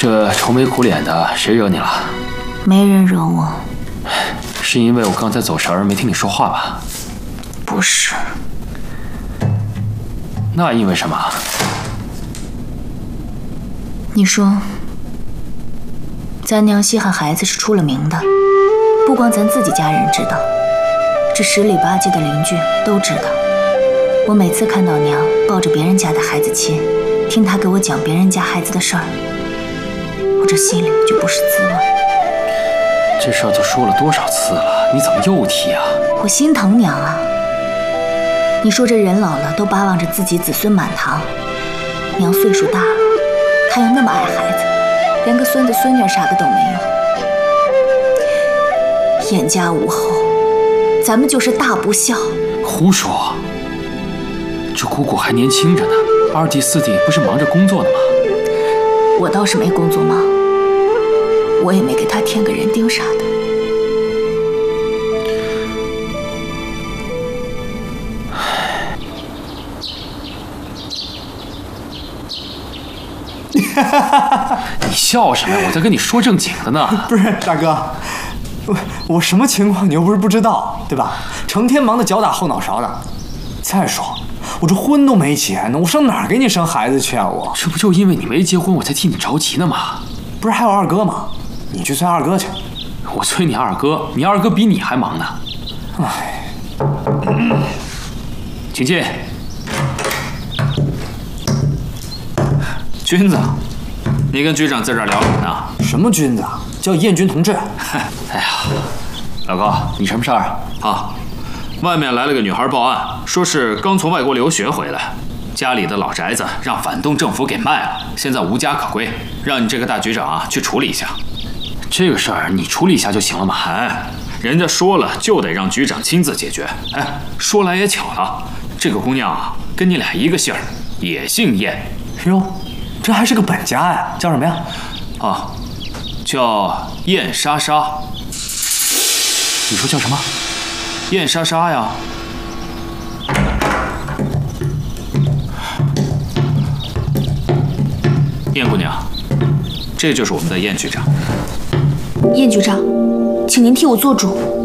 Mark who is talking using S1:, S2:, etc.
S1: 这愁眉苦脸的，谁惹你了？
S2: 没人惹我。
S1: 是因为我刚才走神儿没听你说话吧？
S2: 不是。
S1: 那因为什么？
S2: 你说，咱娘稀罕孩子是出了名的，不光咱自己家人知道，这10里8街的邻居都知道。我每次看到娘抱着别人家的孩子亲，听她给我讲别人家孩子的事儿，我这心里就不是滋味。
S1: 这事儿都说了多少次了，你怎么又提啊？
S2: 我心疼娘啊！你说这人老了都巴望着自己子孙满堂，娘岁数大了，她又那么爱孩子，连个孙子孙女啥的都没有，燕家无后，咱们就是大不孝。
S1: 胡说！这姑姑还年轻着呢，2弟4弟不是忙着工作呢吗？
S2: 我倒是没工作忙，我也没给他添个人丁啥的。
S1: 你笑什么呀？我在跟你说正经的呢。
S3: 不是大哥，我什么情况你又不是不知道，对吧？成天忙得脚打后脑勺的。再说我这婚都没结呢，我上哪儿给你生孩子去啊？我
S1: 这不就因为你没结婚，我才替你着急呢吗？
S3: 不是还有二哥吗？你去催二哥去。
S1: 我催你二哥，你二哥比你还忙呢。
S3: 哎，
S1: 请进。
S4: 君子，你跟局长在这儿聊什么呢？
S3: 什么君子啊？叫燕军同志。
S1: 哎呀，老高，你什么事儿
S4: 啊？外面来了个女孩报案，说是刚从外国留学回来，家里的老宅子让反动政府给卖了，现在无家可归，让你这个大局长啊去处理一下。
S1: 这个事儿你处理一下就行了嘛。
S4: 哎，人家说了就得让局长亲自解决。哎，说来也巧了，这个姑娘啊跟你俩一个姓儿，也姓燕。
S3: 哟，这还是个本家呀，叫什么呀？
S4: 啊，叫燕莎莎。
S1: 你说叫什么？
S4: 燕莎莎呀。燕姑娘，这就是我们的燕局长。
S2: 燕局长，请您替我做主。